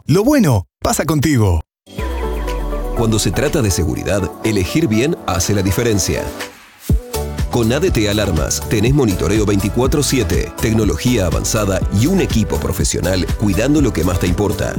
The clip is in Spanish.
Lo bueno pasa contigo. Cuando se trata de seguridad, elegir bien hace la diferencia. Con ADT Alarmas tenés monitoreo 24/7, tecnología avanzada y un equipo profesional cuidando lo que más te importa.